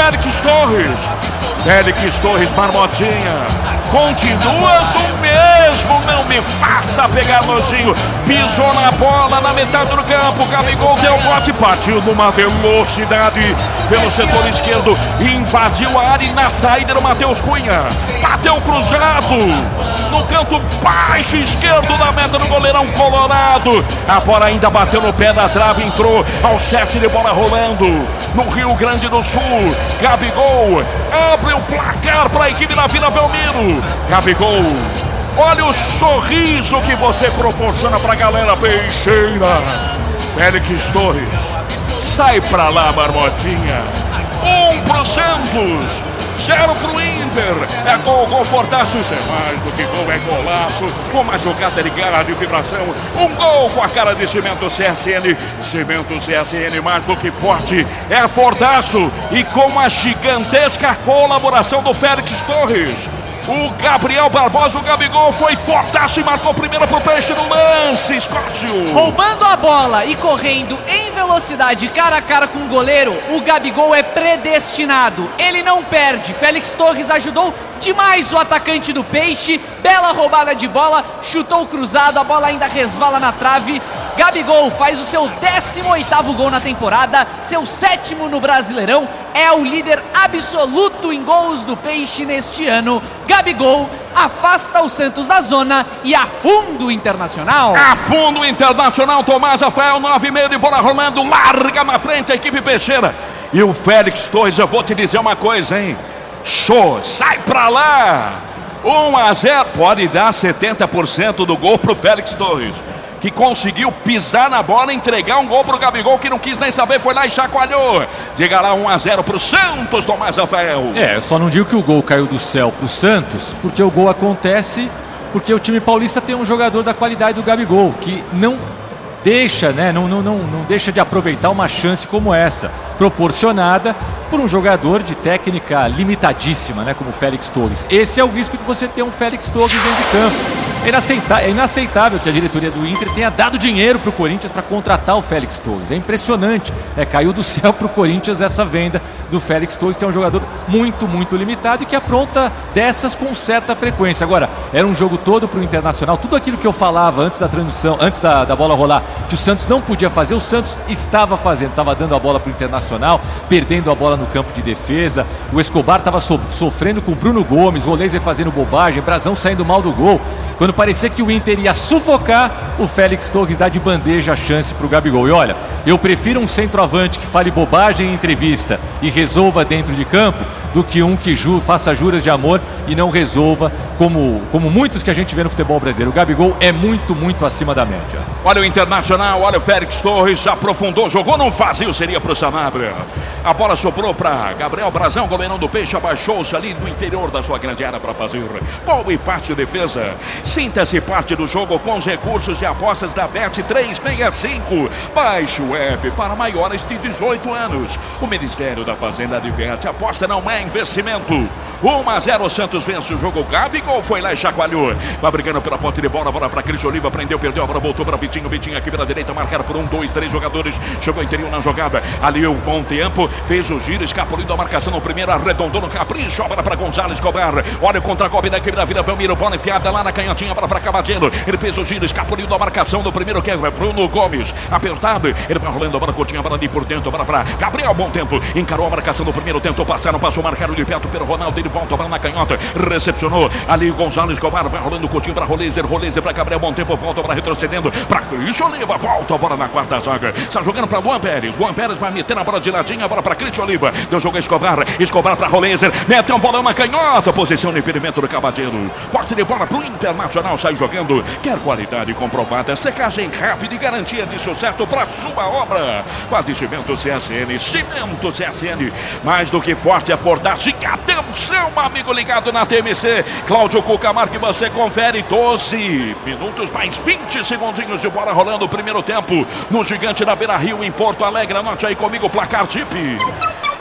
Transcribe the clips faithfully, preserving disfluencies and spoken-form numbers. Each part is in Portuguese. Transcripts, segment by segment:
Félix Torres. Félix Torres, Marmotinha. Continuas o mesmo, não me faça pegar nojinho. Pisou na bola na metade do campo. Gabigol deu bote, partiu numa velocidade pelo setor esquerdo. Invadiu a área e na saída do Matheus Cunha. Bateu cruzado no canto baixo esquerdo da meta do goleirão colorado. A bola ainda bateu no pé da trave, entrou ao sete de bola rolando no Rio Grande do Sul. Gabigol abre o placar para a equipe da Vila Belmiro. Gabigol, olha o sorriso que você proporciona para a galera peixeira. Félix Torres, sai pra lá, Marmotinha. Um pro Santos, zero pro Inter. É gol, gol fortaço, isso é mais do que gol, é golaço. Uma jogada ligada de vibração. Um gol com a cara de Cimento C S N. Cimento C S N, mais do que forte, é fortaço. E com a gigantesca colaboração do Félix Torres, o Gabriel Barbosa, o Gabigol, foi fortaço e marcou primeiro pro Peixe no lance, Scócio. Roubando a bola e correndo em velocidade cara a cara com o goleiro, o Gabigol é predestinado. Ele não perde. Félix Torres ajudou demais o atacante do Peixe. Bela roubada de bola, chutou cruzado, a bola ainda resvala na trave. Gabigol faz o seu décimo oitavo gol na temporada, seu sétimo no Brasileirão, é o líder absoluto em gols do Peixe neste ano. Gabigol afasta o Santos da zona e afunda o Internacional. Afunda o Internacional, Tomás Rafael, nove e meio de bola rolando, larga na frente a equipe peixeira. E o Félix Torres, eu vou te dizer uma coisa, hein? Show, sai pra lá! um a zero, pode dar setenta por cento do gol pro Félix Torres, que conseguiu pisar na bola e entregar um gol pro Gabigol, que não quis nem saber, foi lá e chacoalhou. Diga lá, um a zero pro Santos, Tomás Rafael. É, eu só não digo que o gol caiu do céu pro Santos, porque o gol acontece porque o time paulista tem um jogador da qualidade do Gabigol, que não deixa, né, não, não, não, não deixa de aproveitar uma chance como essa, proporcionada por um jogador de técnica limitadíssima, né, como o Félix Torres. Esse é o risco de você ter um Félix Torres dentro de campo. É inaceitável, é inaceitável que a diretoria do Inter tenha dado dinheiro para o Corinthians para contratar o Félix Torres. É impressionante. É, caiu do céu para o Corinthians essa venda do Félix Torres, que é um jogador muito, muito limitado e que apronta dessas com certa frequência. Agora, era um jogo todo para o Internacional. Tudo aquilo que eu falava antes da transmissão, antes da, da bola rolar, que o Santos não podia fazer, o Santos estava fazendo. Estava dando a bola para o Internacional, perdendo a bola no campo de defesa. O Escobar estava so, sofrendo com o Bruno Gomes, o Roleiser fazendo bobagem, Brazão saindo mal do gol. Quando parecia que o Inter ia sufocar, o Félix Torres dá de bandeja a chance para o Gabigol. E olha, eu prefiro um centroavante que fale bobagem em entrevista e resolva dentro de campo, do que um que ju, faça juras de amor e não resolva, como, como muitos que a gente vê no futebol brasileiro. O Gabigol é muito, muito acima da média. Olha o Internacional, olha o Félix Torres, aprofundou, jogou, não fazia, seria para o Sanabria. A bola soprou para Gabriel Brazão, goleirão do Peixe, abaixou-se ali no interior da sua grande área para fazer boa e fácil defesa. Sinta-se parte do jogo com os recursos de apostas da Bet trezentos e sessenta e cinco. Baixe o app para maiores de dezoito anos. O Ministério da Fazenda adverte, aposta não é investimento. um a zero, o Santos vence o jogo. Gabigol foi lá e chacoalhou. Vai brigando pela ponta de bola, bola para Cristian Oliva, prendeu, perdeu, a bola voltou para Vitinho. Vitinho aqui pela direita, marcado por um, dois, três jogadores. Chegou interior na jogada. Ali o bom tempo, fez o giro, escapulindo a marcação no primeiro, arredondou no capricho, a bola para Gonzalez Escobar. Olha o contra-golpe da equipe da Vila Belmiro, bola enfiada lá na canhotinha, bola para Cavadinho. Ele fez o giro, escapulindo a marcação do primeiro, que é Bruno Gomes. Apertado, ele vai rolando a bola, curtinha, a bola ali por dentro, a bola para Gabriel, bom tempo. Encarou a marcação do primeiro, tentou passar, não passou, marcado de perto pelo Ronaldo, ele volta a bola na canhota, recepcionou ali o Gonzalez Escobar, vai rolando curtinho para Roleiser, Roleiser para Gabriel, bom tempo, volta a bola retrocedendo para Cristian Oliva, volta a bola na quarta zaga, está jogando para Luan Pérez, Luan Pérez vai meter a bola de ladinho, a bola para Cristian Oliva, deu jogo a Escobar, Escobar para Roleiser, meteu um bolão na canhota, posição de impedimento do Cavadeiro, posse de bola para o Internacional, sai jogando, quer qualidade comprovada, secagem rápida e garantia de sucesso para sua obra, quase Cimento C S N, Cimento C S N, mais do que forte, é fortaço, e atenção, amigo ligado na T M C, Cláudio Cucamar, que você confere, doze minutos mais vinte segundinhos de bola rolando o primeiro tempo, no Gigante da Beira Rio, em Porto Alegre. Anote aí comigo o placar, Tipe.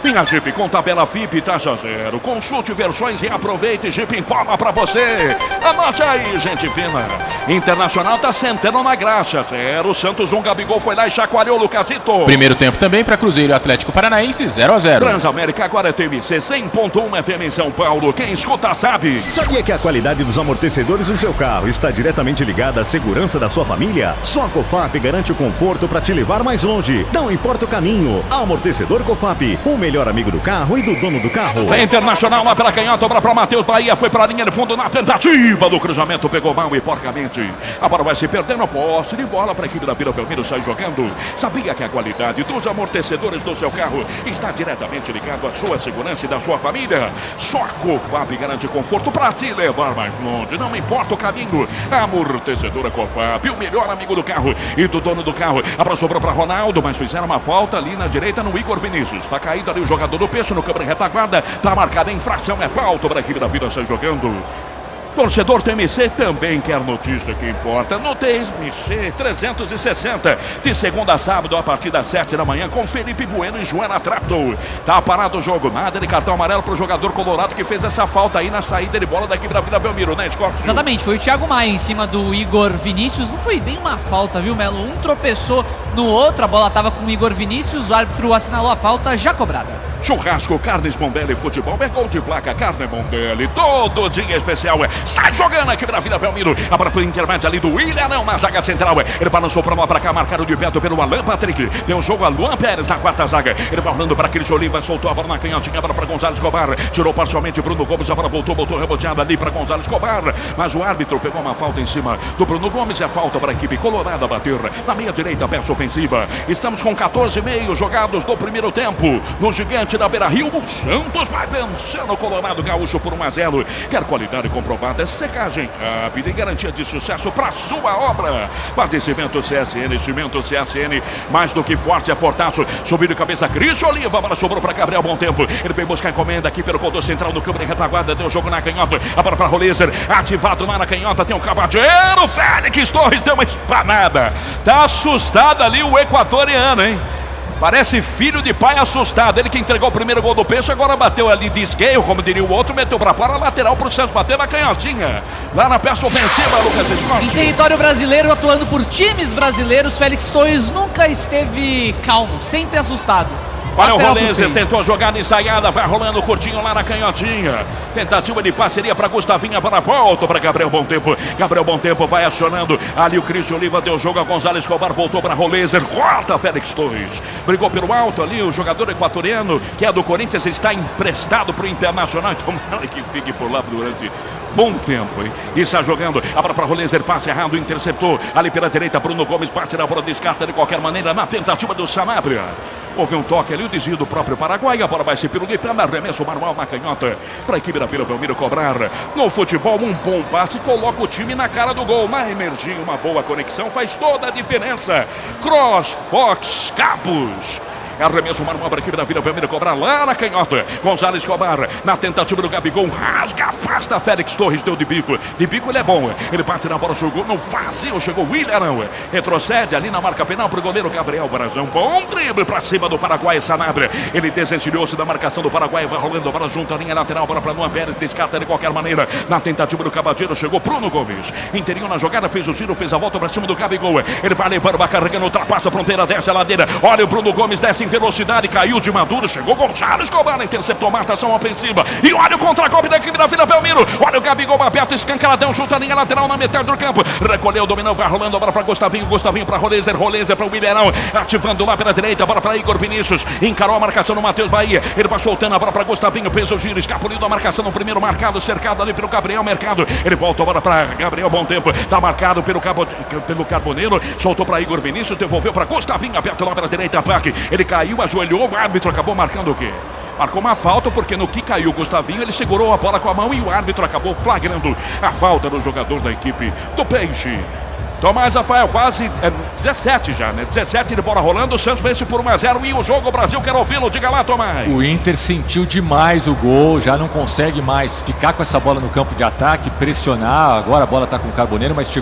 Minha Jeep com tabela F I P taxa zero. Consulte versões e aproveite. Jeep informa pra você. Anote aí, gente fina. Internacional tá sentando na graxa. Zero. Santos um, Gabigol foi lá e chacoalhou o Lucasito. Primeiro tempo também para Cruzeiro e Atlético Paranaense, zero a zero. Transamérica agora T M C cem ponto um F M em São Paulo. Quem escuta sabe. Sabia que a qualidade dos amortecedores do seu carro está diretamente ligada à segurança da sua família? Só a Cofap garante o conforto para te levar mais longe. Não importa o caminho. Amortecedor Cofap, o melhor amigo do carro e do dono do carro. É Internacional lá pela canhota, obra para Matheus Bahia, foi para a linha de fundo na tentativa do cruzamento, pegou mal e porcamente. A bola vai se perdendo, posse de bola para a equipe da Vila Belmiro sair jogando. Sabia que a qualidade dos amortecedores do seu carro está diretamente ligado à sua segurança e da sua família? Só a Cofap garante conforto para te levar mais longe, não importa o caminho. Amortecedora Cofap, o melhor amigo do carro e do dono do carro. A bola sobrou para Ronaldo, mas fizeram uma falta ali na direita no Igor Vinícius. Está caído ali o jogador do Peixe no câmera retaguarda. Está marcada a infração, é falta para a equipe da Vila sair jogando. Torcedor T M C também quer notícia que importa. No T M C trezentos e sessenta, de segunda a sábado, a partir das sete da manhã, com Felipe Bueno e Joana Trato. Tá parado o jogo, nada de cartão amarelo pro jogador colorado que fez essa falta aí na saída de bola da equipe da Vila Belmiro, né, Scott? Exatamente, foi o Thiago Maia em cima do Igor Vinícius. Não foi bem uma falta, viu, Melo? Um tropeçou no outro, a bola tava com o Igor Vinícius, o árbitro assinalou a falta já cobrada. Churrasco, carnes Bombelli, futebol é gol de placa, carne Bombelli, todo dia especial. Sai jogando aqui pra Vila Belmiro. A bola pro intermédio ali do William, não, na zaga central. Ele balançou pra lá, pra cá, marcado de perto pelo Alan Patrick. Deu um jogo a Luan Pérez na quarta zaga. Ele vai rolando pra Cris Oliva, soltou a bola na canhotinha, a bola pra Gonzalo Escobar. Tirou parcialmente Bruno Gomes, a bola voltou, voltou reboteada ali pra Gonzalo Escobar. Mas o árbitro pegou uma falta em cima do Bruno Gomes. É falta pra equipe colorada bater na meia direita, peça ofensiva. Estamos com quatorze e meio jogados do primeiro tempo. No gigante da Beira Rio, o Santos vai vencendo o Colorado Gaúcho por um a zero. Quer qualidade comprovada, secagem rápida e garantia de sucesso para sua obra. Padecimento C S N, cimento C S N, mais do que forte é fortaço. Subiu de cabeça, Cris Oliva, a bola sobrou para Gabriel Bom Tempo. Ele veio buscar encomenda aqui pelo corredor central do câmera em retaguarda, deu jogo na canhota. A bola para Rolezer, ativado lá na canhota, tem um cabadeiro. Félix Torres deu uma espanada. Tá assustado ali o equatoriano, hein? Parece filho de pai assustado. Ele que entregou o primeiro gol do Peixe, agora bateu ali de esquerda, como diria o outro, meteu pra fora, lateral pro Santos, bateu na canhotinha. Lá na peça ofensiva, Lucas Scott. Em território brasileiro, atuando por times brasileiros, Félix Torres nunca esteve calmo, sempre assustado. Olha o Rolezer, tentou jogar ensaiada, vai rolando curtinho lá na canhotinha. Tentativa de parceria para Gustavinha, para a volta para Gabriel Bom Tempo. Gabriel Bom Tempo vai acionando. Ali o Cris Oliva deu jogo a Gonzalo Escobar, voltou para Rolezer. Corta Félix Torres. Brigou pelo alto ali o jogador equatoriano, que é do Corinthians, está emprestado para o Internacional. Tomara que fique por lá durante bom tempo, hein? E está jogando. A bola para Rolezer, passe errado, interceptou. Ali pela direita, Bruno Gomes bate na bola, descarta de qualquer maneira na tentativa do Sanabria. Houve um toque ali, o desvio do próprio Paraguai. A bola vai se pirulitando, arremesso manual na canhota para a equipe da Vila Belmiro cobrar. No futebol, um bom passe coloca o time na cara do gol. Na energia, uma boa conexão faz toda a diferença. Cross, Fox, Cabos. Arremesso manual para a equipe da Vila Belmiro cobrar lá na canhota. Gonzalo Escobar na tentativa do Gabigol. Rasga, afasta Félix Torres, deu de bico. De bico ele é bom. Ele bate na bola, jogou, não fazia. Chegou o William, não. Retrocede ali na marca penal para o goleiro Gabriel Brazão. Bom drible para cima do Paraguai, Sanabria. Ele desencilhou-se da marcação do Paraguai. Vai rolando a bola junto à linha lateral. Bola para Luan Pérez. Descarta de qualquer maneira. Na tentativa do Cabadeiro chegou Bruno Gomes. Interior na jogada, fez o giro, fez a volta para cima do Gabigol. Ele vai levando, vai carregando, ultrapassa a fronteira, desce a ladeira. Olha o Bruno Gomes, desce em velocidade, caiu de maduro, chegou Gonzalo Escobar, interceptou marcação ofensiva. E olha o contra-golpe da equipe da Vila Belmiro. Olha o Gabigol aberto, escancaradão, junto à linha lateral na metade do campo. Recolheu, dominou, vai rolando a bola para Gustavinho, Gustavinho para Rolezer, Rolezer para o William, ativando lá pela direita, a bola para Igor Vinícius. Encarou a marcação no Matheus Bahia. Ele vai soltando a bola para Gustavinho, fez o giro, escapuliu da marcação no primeiro marcado, cercado ali pelo Gabriel Mercado. Ele volta a bola para Gabriel Bom Tempo, tá marcado pelo, Cabo, pelo Carboneiro, soltou para Igor Vinícius, devolveu para Gustavinho, aberto lá pela direita, ataque. Ele caiu, ajoelhou, o árbitro acabou marcando o quê? Marcou uma falta porque no que caiu o Gustavinho, ele segurou a bola com a mão e o árbitro acabou flagrando a falta do jogador da equipe do Peixe. Tomás Rafael, quase é, dezessete já, né? dezessete de bola rolando, o Santos vence por um a zero e o jogo, o Brasil quer ouvi-lo, diga lá, Tomás. O Inter sentiu demais o gol, já não consegue mais ficar com essa bola no campo de ataque, pressionar, agora a bola está com o Carboneiro, mas chegou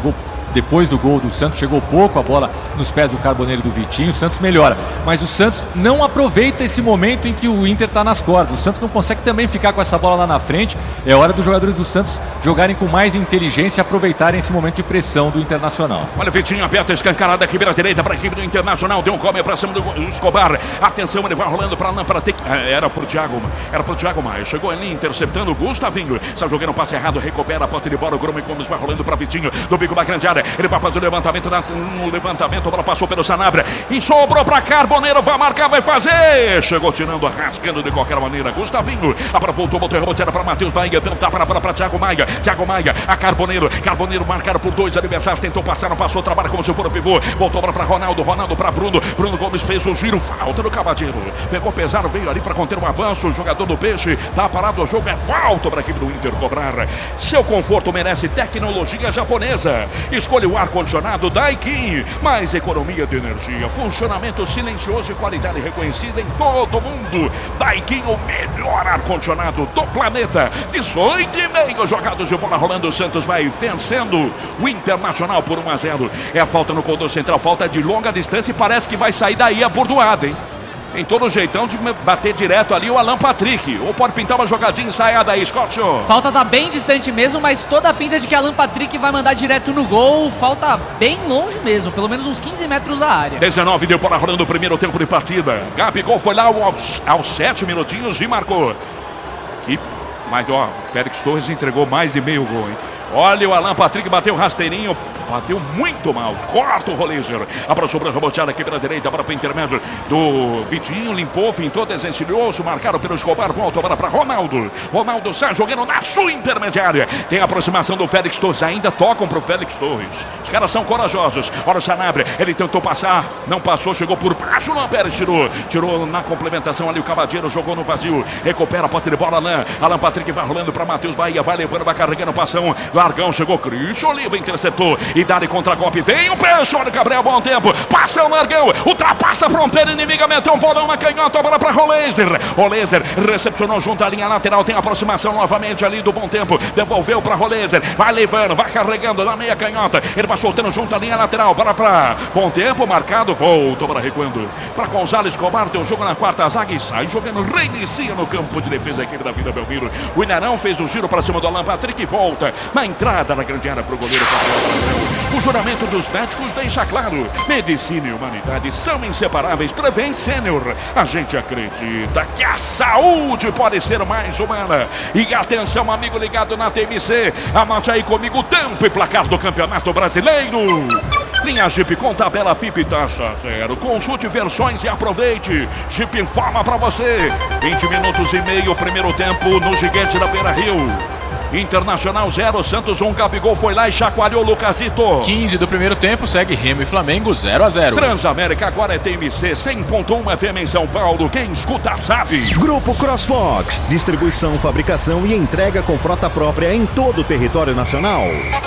depois do gol do Santos, chegou pouco, a bola nos pés do Carboneiro e do Vitinho, o Santos melhora. Mas o Santos não aproveita esse momento em que o Inter está nas cordas. O Santos não consegue também ficar com essa bola lá na frente. É hora dos jogadores do Santos jogarem com mais inteligência e aproveitarem esse momento de pressão do Internacional. Olha o Vitinho aberto, escancarado aqui pela direita para a equipe do Internacional. Deu um come para cima do Escobar. Atenção, ele vai rolando para a lâmpada. Ter... Era pro Thiago, era pro Thiago Maia. Chegou ali interceptando o Gustavinho. Está jogando um passe errado, recupera a posse de bola. O Grêmio Gomes vai rolando para Vitinho, do bico da grande área. Ele vai fazer o levantamento, no levantamento, a bola passou pelo Sanabria e sobrou para Carboneiro, vai marcar, vai fazer. Chegou tirando, rasgando de qualquer maneira. Gustavinho, a bola voltou, botou reboteira para Matheus Bahia, deu um tapa para, para Thiago Maia. Thiago Maia, a Carboneiro. Carboneiro marcado por dois adversários, tentou passar, não passou, trabalha como seu puro pivô. Voltou para Ronaldo, Ronaldo para Bruno. Bruno Gomes fez o giro, falta do Cavadeiro. Pegou pesado, veio ali para conter um avanço. O jogador do Peixe tá parado, o jogo é falta para a equipe do Inter cobrar. Seu conforto merece tecnologia japonesa. Escolha o ar-condicionado Daikin. Mais economia de energia, funcionamento silencioso e qualidade reconhecida em todo o mundo. Daikin, o melhor ar-condicionado do planeta. dezoito e meio jogados de bola rolando. O Santos vai vencendo o Internacional por um a zero. É a falta no corredor central, falta de longa distância e parece que vai sair daí a bordoada, hein? Tem todo o jeitão de bater direto ali o Alan Patrick. Ou pode pintar uma jogadinha ensaiada aí, Scott. Falta tá bem distante mesmo, mas toda a pinta de que Alan Patrick vai mandar direto no gol. Falta bem longe mesmo, pelo menos uns quinze metros da área. dezenove deu para rolando o primeiro tempo de partida. Gabigol foi lá aos, aos sete minutinhos e marcou. Que, mas ó, Félix Torres entregou mais de meio gol, hein? Olha o Alan Patrick, bateu rasteirinho, bateu muito mal, corta o Roleiser. A bola sobrou reboteada aqui pela direita, para o intermédio do Vitinho, limpou, fintou, desencilhou-se, marcado pelo Escobar, volta a bola para Ronaldo. Ronaldo sai jogando na sua intermediária. Tem a aproximação do Félix Torres, ainda tocam para o Félix Torres. Os caras são corajosos. Olha o Sanabria, ele tentou passar, não passou, chegou por baixo, Luan Pérez tirou. Tirou na complementação ali o Cavadeiro, jogou no vazio, recupera a posse de bola, Alan. Alan Patrick vai rolando para Matheus Bahia, vai levando, vai carregando, passão. Largão, chegou Cristian Oliva, interceptou. E dá de contra-golpe, vem o Peixe, olha o Gabriel, bom tempo. Passa o Largão, ultrapassa a fronteira inimiga, meteu um bolão na canhota, bola para Roleiser. Roleiser recepcionou junto à linha lateral, tem aproximação novamente ali do bom tempo. Devolveu para Roleiser, vai levando, vai carregando na meia canhota. Ele vai soltando junto à linha lateral, bola para bom tempo, marcado, voltou para recuando. Para Gonzalo Escobar, deu jogo na quarta zaga e sai jogando, reinicia no campo de defesa a equipe da Vila Belmiro. O Inarão fez o giro para cima do Alan Patrick e volta na entrada na grande área para o goleiro Gabriel. O juramento dos médicos deixa claro: medicina e humanidade são inseparáveis. Prevent Senior. A gente acredita que a saúde pode ser mais humana. E atenção, amigo ligado na T M C. Anote aí comigo o tempo e placar do Campeonato Brasileiro. Linha Jeep com tabela F I P taxa zero. Consulte versões e aproveite. Jeep informa pra você. vinte minutos e meio, primeiro tempo no Gigante da Beira-Rio. Internacional zero, Santos um, Gabigol foi lá e chacoalhou o Lucasito. quinze do primeiro tempo, segue Remo e Flamengo zero a zero. Transamérica agora é T M C cem ponto um F M em São Paulo, quem escuta sabe. Grupo CrossFox, distribuição, fabricação e entrega com frota própria em todo o território nacional.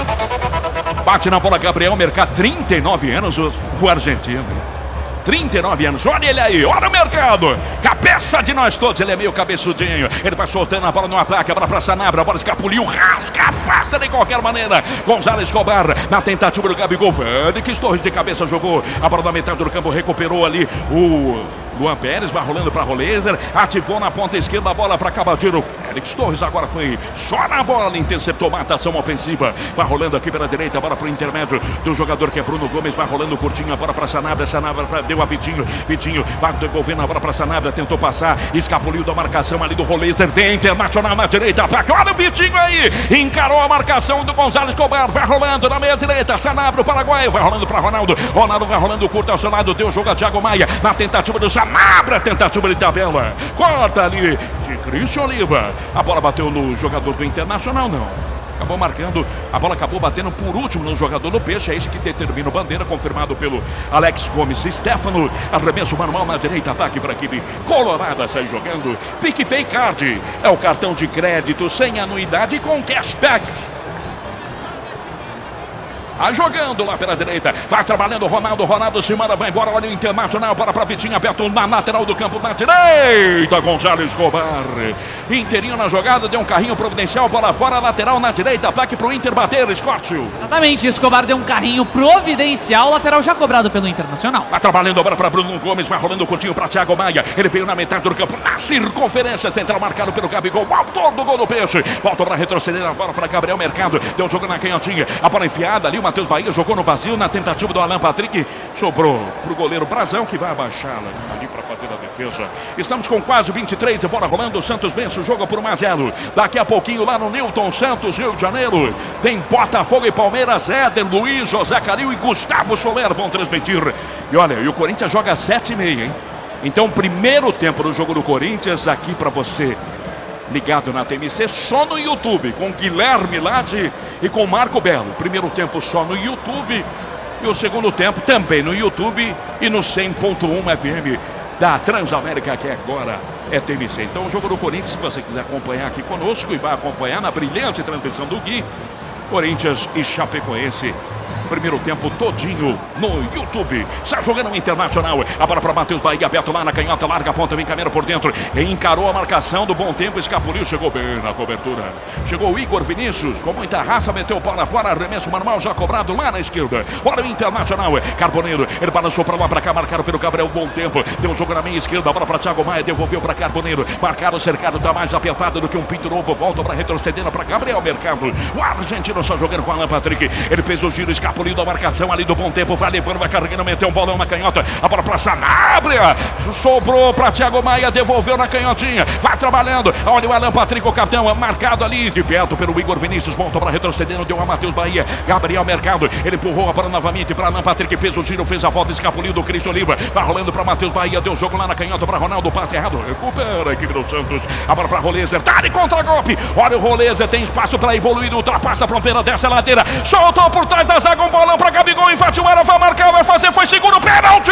Bate na bola Gabriel Mercado, trinta e nove anos, o, o argentino. trinta e nove anos, olha ele aí, olha o Mercado, cabeça de nós todos, ele é meio cabeçudinho, ele vai soltando a bola no ataque, a bola para Sanabria, a bola escapuliu, rasga, passa de qualquer maneira, Gonzalo Escobar, na tentativa do Gabigol, Félix Torres de cabeça jogou, a bola na metade do campo, recuperou ali o Luan Pérez, vai rolando para Roleiser, ativou na ponta esquerda a bola para Cavadeiro, Félix Torres agora foi só na bola, interceptou, matação ofensiva, vai rolando aqui pela direita, a bola para o intermédio do jogador que é Bruno Gomes, vai rolando curtinho, a bola para Sanabria, Sanabria pra, deu a Vitinho, Vitinho vai devolvendo a bola para Sanabria, tentou passar, escapuliu da marcação ali do Roleiser, vem Internacional na direita, ataque, olha o Vitinho aí, encarou a marcação do Gonzalo Escobar, vai rolando na meia direita, Sanabria, o Paraguai, vai rolando para Ronaldo, Ronaldo vai rolando curto ao seu lado, deu o jogo a Thiago Maia, na tentativa do Sanabria, tentativa de tabela, corta ali de Cristian Oliva, a bola bateu no jogador do Internacional, não. Acabou marcando, a bola acabou batendo por último no jogador do Peixe, é isso que determina o bandeira, confirmado pelo Alex Gomes Stefano, arremesso manual na direita, ataque para a equipe colorada, sai jogando, PicPay Card, é o cartão de crédito sem anuidade e com cashback. Vai jogando lá pela direita. Vai trabalhando o Ronaldo. Ronaldo se manda, vai embora. Olha o Internacional. Bola pra Vitinho. Aberto na lateral do campo. Na direita. Gonzalo Escobar. Inteirinho na jogada. Deu um carrinho providencial. Bola fora. Lateral na direita. Ataque pro Inter bater. Escócio. Exatamente. Escobar deu um carrinho providencial. Lateral já cobrado pelo Internacional. Vai trabalhando a bola pra Bruno Gomes. Vai rolando o curtinho pra Thiago Maia. Ele veio na metade do campo. Na circunferência central. Marcado pelo Gabigol. O autor do gol do Peixe. Volta pra retroceder agora pra Gabriel Mercado. Deu um jogo na canhotinha. A bola enfiada ali. O Matheus Bahia jogou no vazio na tentativa do Alan Patrick. Sobrou pro goleiro Brazão, que vai abaixá-la ali para fazer a defesa. Estamos com quase vinte e três de bola rolando. O Santos vence o jogo por um a zero. Daqui a pouquinho lá no Newton Santos, Rio de Janeiro, tem Botafogo e Palmeiras. Éder, Luiz, José Calil e Gustavo Soler vão transmitir. E olha, e o Corinthians joga sete e meia, hein? Então, primeiro tempo do jogo do Corinthians aqui para você ligado na T M C, só no YouTube, com Guilherme Lage e com Marco Belo. Primeiro tempo só no YouTube e o segundo tempo também no YouTube e no cem ponto um F M da Transamérica, que agora é T M C. Então o jogo do Corinthians, se você quiser acompanhar aqui conosco e vai acompanhar na brilhante transmissão do Gui, Corinthians e Chapecoense. Primeiro tempo todinho no YouTube. Está jogando o Internacional. A bola para Matheus Bahia, aberto lá na canhota, larga a ponta, vem caminhando por dentro. Encarou a marcação do Bom Tempo, escapuliu, chegou bem na cobertura. Chegou o Igor Vinícius, com muita raça, meteu bola fora, arremesso manual já cobrado lá na esquerda. Olha o Internacional, Carboneiro, ele balançou para lá, para cá, marcado pelo Gabriel Bom Tempo. Deu um jogo na meia esquerda, a bola para Thiago Maia, devolveu para Carboneiro. Marcado, cercado, está mais apertado do que um pinto novo. Volta para retrocedendo para Gabriel Mercado. O argentino só jogando com Alan Patrick. Ele fez o giro, escapuliu da marcação ali do Bom Tempo, vai levando, vai carregando, meteu um bolão na canhota, a bola pra Sanabria, sobrou pra Thiago Maia, devolveu na canhotinha, vai trabalhando, olha o Alan Patrick, o capitão, marcado ali, de perto pelo Igor Vinícius, volta pra retrocedendo, deu a Matheus Bahia, Gabriel Mercado, ele empurrou a bola novamente pra Alan Patrick, fez o giro, fez a volta, escapuliu do Cristo Oliva, vai rolando pra Matheus Bahia, deu jogo lá na canhota pra Ronaldo, passe errado, recupera a equipe do Santos, a bola pra Rolezer, tá de contra-golpe, olha o Rolezer, tem espaço pra evoluir, ultrapassa a fronteira dessa ladeira, soltou por trás da zaga, um bolão pra Gabigol, invadiu ela, vai marcar, vai fazer, foi seguro, pênalti!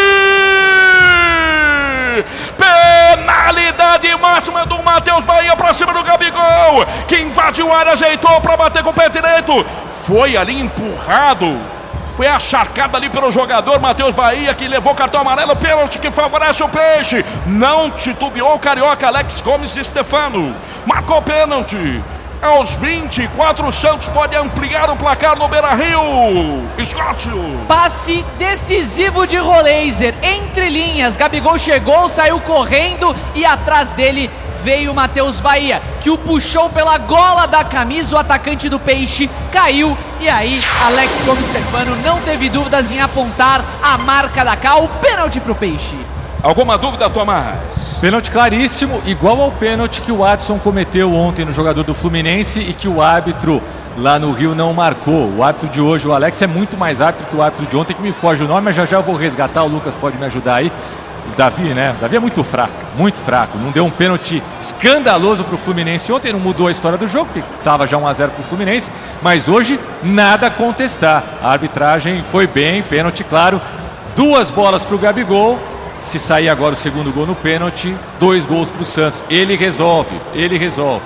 Penalidade máxima do Matheus Bahia pra cima do Gabigol, que invadiu a área, ajeitou pra bater com o pé direito, foi ali empurrado, foi acharcado ali pelo jogador Matheus Bahia, que levou cartão amarelo, pênalti que favorece o Peixe, não titubeou o carioca Alex Gomes Stefano, marcou pênalti. Aos vinte e quatro, o Santos pode ampliar o placar no Beira-Rio. Escócio. Passe decisivo de Rolezer, entre linhas. Gabigol chegou, saiu correndo e atrás dele veio o Matheus Bahia, que o puxou pela gola da camisa. O atacante do Peixe caiu e aí Alex Gomes Stefano não teve dúvidas em apontar a marca da Cá, o pênalti pro Peixe. Alguma dúvida, Tomás? Pênalti claríssimo, igual ao pênalti que o Adson cometeu ontem no jogador do Fluminense e que o árbitro lá no Rio não marcou. O árbitro de hoje, o Alex, é muito mais árbitro que o árbitro de ontem, que me foge o nome, mas já já eu vou resgatar, o Lucas pode me ajudar aí. O Davi, né? O Davi é muito fraco, muito fraco. Não deu um pênalti escandaloso pro Fluminense ontem, não mudou a história do jogo, porque estava já um a zero pro Fluminense, mas hoje nada a contestar. A arbitragem foi bem, pênalti claro, duas bolas pro Gabigol. Se sair agora o segundo gol no pênalti, dois gols pro Santos. Ele resolve, ele resolve.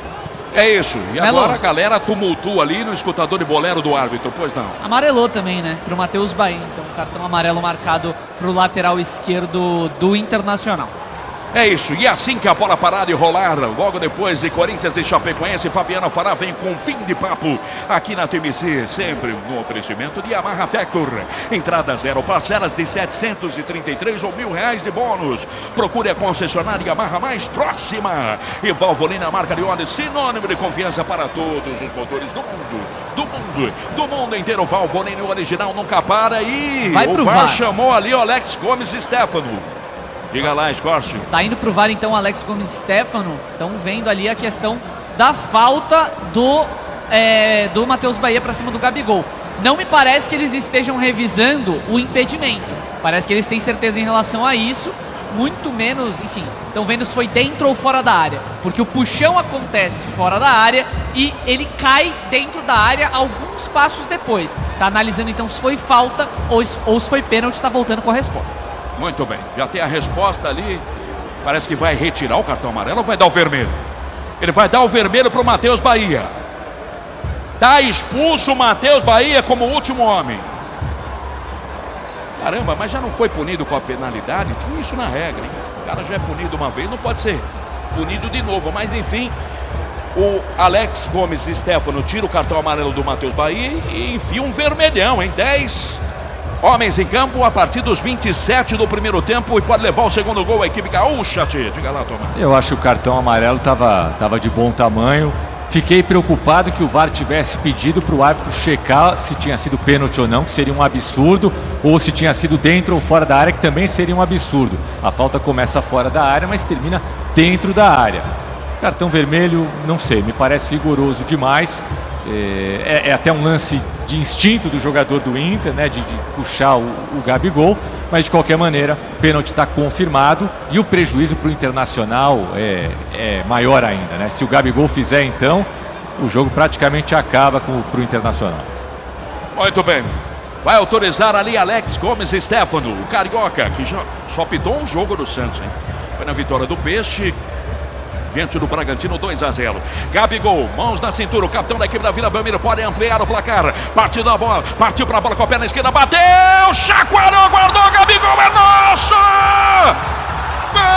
É isso. E Melo. Agora a galera tumultua ali no escutador de bolero do árbitro, pois não. Amarelou também, né? Pro Matheus Bahia. Então, cartão amarelo marcado pro lateral esquerdo do Internacional. É isso, e assim que a bola parar e rolar, logo depois de Corinthians e Chapecoense, Fabiana Fará vem com fim de papo aqui na T M C, sempre no oferecimento de Yamaha Factor. Entrada zero, parcelas de setecentos e trinta e três ou mil reais de bônus. Procure a concessionária Yamaha mais próxima. E Valvoline, a marca de óleo, sinônimo de confiança para todos os motores do mundo. Do mundo, do mundo inteiro. Valvoline, o original nunca para. E Vai o pro V A R V A R. chamou ali o Alex Gomes Stefano. Diga lá, Escócio. Tá indo pro V A R então Alex Gomes Stefano. Estão vendo ali a questão da falta do, é, do Matheus Bahia pra cima do Gabigol. Não me parece que eles estejam revisando o impedimento. Parece que eles têm certeza em relação a isso. Muito menos, enfim, estão vendo se foi dentro ou fora da área. Porque o puxão acontece fora da área e ele cai dentro da área alguns passos depois. Tá analisando então se foi falta ou se, ou se foi pênalti, tá voltando com a resposta. Muito bem, já tem a resposta ali. Parece que vai retirar o cartão amarelo ou vai dar o vermelho? Ele vai dar o vermelho para o Matheus Bahia. Tá expulso o Matheus Bahia como último homem. Caramba, mas já não foi punido com a penalidade? Tinha isso na regra, hein? O cara já é punido uma vez, não pode ser punido de novo. Mas enfim, o Alex Gomes Stefano tira o cartão amarelo do Matheus Bahia e enfia um vermelhão, hein? dez homens em campo a partir dos vinte e sete do primeiro tempo e pode levar o segundo gol a equipe gaúcha. Diga lá, Tomás. Eu acho que o cartão amarelo estava tava de bom tamanho. Fiquei preocupado que o V A R tivesse pedido para o árbitro checar se tinha sido pênalti ou não, que seria um absurdo, ou se tinha sido dentro ou fora da área, que também seria um absurdo. A falta começa fora da área, mas termina dentro da área. Cartão vermelho, não sei, me parece rigoroso demais. É, é até um lance de instinto do jogador do Inter, né, de, de puxar o, o Gabigol, mas de qualquer maneira o pênalti está confirmado e o prejuízo para o Internacional é, é maior ainda, né? Se o Gabigol fizer, então o jogo praticamente acaba para o Internacional. Muito bem, vai autorizar ali Alex Gomes Stefano, o carioca, que já só pitou um jogo do Santos, hein? Foi na vitória do Peixe diante do Bragantino, dois a zero. Gabigol, mãos na cintura, o capitão da equipe da Vila Belmiro pode ampliar o placar. Partiu da bola, partiu para a bola com a perna esquerda, bateu, chacoalhou, guardou, Gabigol é nosso!